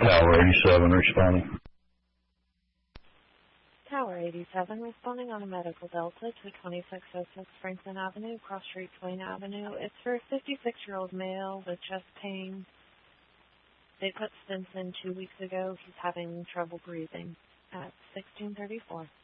Tower 87 responding. Tower 87 responding on a medical delta to 2606 Franklin Avenue, Cross Street, Twain Avenue. It's for a 56-year-old male with chest pain. They put stents in 2 weeks ago. He's having trouble breathing at 1634.